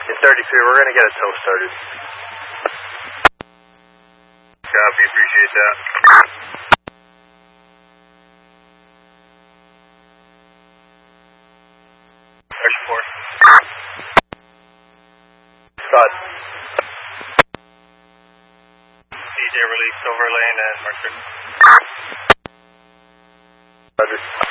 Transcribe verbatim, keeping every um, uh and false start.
In thirty-three, we're going to get a tow started. Copy, appreciate that. Pressure four. Scott. D J release overlane and Mercer. Roger.